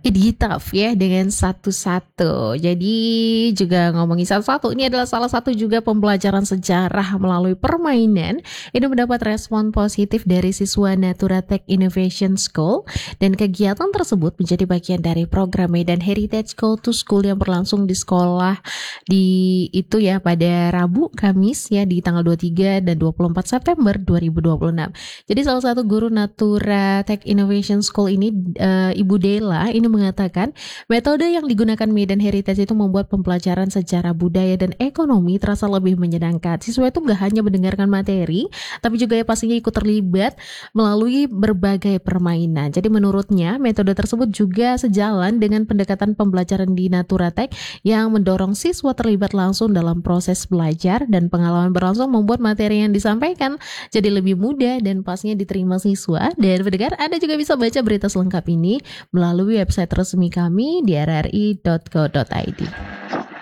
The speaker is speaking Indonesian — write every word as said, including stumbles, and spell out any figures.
Editaf ya dengan satu-satu. Jadi juga ngomongin satu-satu, ini adalah salah satu juga pembelajaran sejarah melalui permainan. Ini mendapat respon positif dari siswa Natura Tech Innovation School dan kegiatan tersebut menjadi bagian dari program Medan Heritage Go to School yang berlangsung di sekolah di itu ya pada Rabu, Kamis ya di tanggal dua puluh tiga dan dua puluh empat September dua ribu dua puluh enam. Jadi salah satu guru Natura Tech Innovation School ini uh, Ibu Dela ini mengatakan metode yang digunakan Medan Heritage itu membuat pembelajaran sejarah budaya dan ekonomi terasa lebih menyenangkan. Siswa itu gak hanya mendengarkan materi, tapi juga ya pastinya ikut terlibat melalui berbagai permainan. Jadi menurutnya metode tersebut juga sejalan dengan pendekatan pembelajaran di Natura Tech yang mendorong siswa terlibat langsung dalam proses belajar, dan pengalaman berlangsung membuat materi yang disampaikan jadi lebih mudah dan pastinya diterima siswa. Dan pendengar, Anda juga bisa baca berita selengkap ini melalui website resmi kami di r r i dot co dot i d.